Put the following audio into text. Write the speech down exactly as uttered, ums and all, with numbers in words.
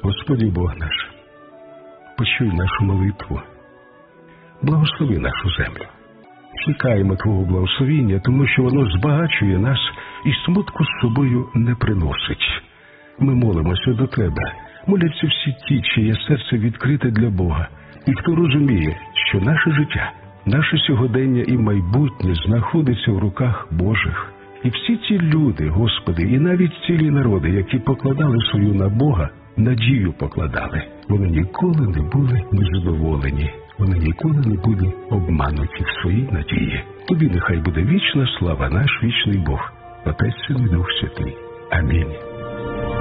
Господи Бог наш, почуй нашу молитву, благослови нашу землю. Чекаємо Твого благословіння, тому що воно збагачує нас і смутку з собою не приносить. Ми молимося до Тебе, моляться всі ті, чиє серце відкрите для Бога, і хто розуміє, що наше життя, наше сьогодення і майбутнє знаходиться в руках Божих. І всі ці люди, Господи, і навіть цілі народи, які покладали свою на Бога, надію покладали, вони ніколи не були незадоволені, вони ніколи не були обмануті в своїй надії. Тобі нехай буде вічна слава, наш вічний Бог, Отець, Син і Дух Святий. Амінь.